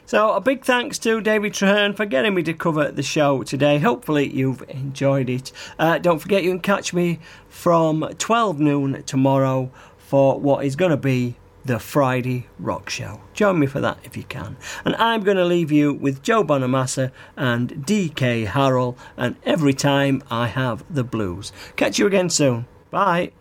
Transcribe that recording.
So a big thanks to David Traherne for getting me to cover the show today. Hopefully you've enjoyed it. Don't forget you can catch me from 12 noon tomorrow for what is going to be the Friday Rock Show. Join me for that if you can. And I'm going to leave you with Joe Bonamassa and DK Harrell and Every Time I Have the Blues. Catch you again soon. Bye.